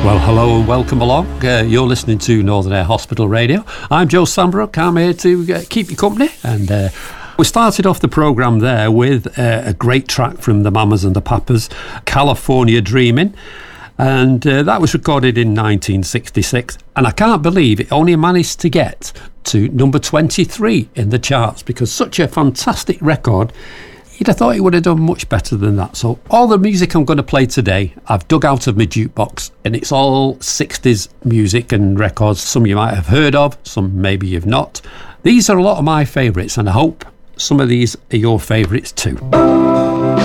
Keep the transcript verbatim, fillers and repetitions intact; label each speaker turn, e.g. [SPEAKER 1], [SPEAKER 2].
[SPEAKER 1] Well, hello and welcome along. Uh, you're listening to Northern Air Hospital Radio. I'm Joe Sambrook. I'm here to uh, keep you company. And uh, we started off the programme there with uh, a great track from the Mamas and the Papas, California Dreamin'. And uh, that was recorded in nineteen sixty-six. And I can't believe it only managed to get to number twenty-three in the charts, because such a fantastic record, you'd have thought it would have done much better than that. So all the music I'm going to play today, I've dug out of my jukebox, and it's all sixties music and records. Some you might have heard of, some maybe you've not. These are a lot of my favourites, and I hope some of these are your favourites too.